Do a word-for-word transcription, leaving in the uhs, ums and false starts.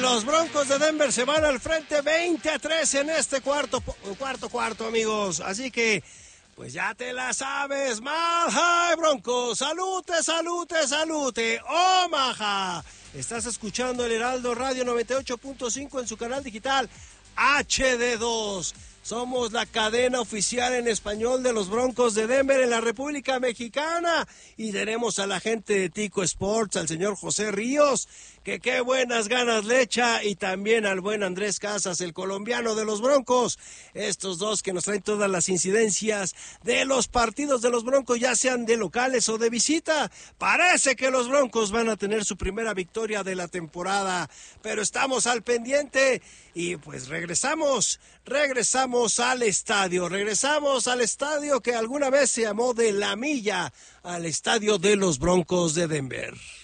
los Broncos de Denver se van al frente veinte a tres en este cuarto, cuarto, cuarto, amigos. Así que, pues ya te la sabes. Mile High, Broncos. Salute, salute, salute. Omaha. Estás escuchando el Heraldo Radio noventa y ocho punto cinco en su canal digital H D dos. Somos la cadena oficial en español de los Broncos de Denver en la República Mexicana. Y tenemos a la gente de Tico Sports, al señor José Ríos, que qué buenas ganas le echa, y también al buen Andrés Casas, el colombiano de los Broncos. Estos dos que nos traen todas las incidencias de los partidos de los Broncos, ya sean de locales o de visita. Parece que los Broncos van a tener su primera victoria de la temporada, pero estamos al pendiente y pues regresamos, regresamos al estadio, regresamos al estadio que alguna vez se llamó de La Milla, al estadio de los Broncos de Denver.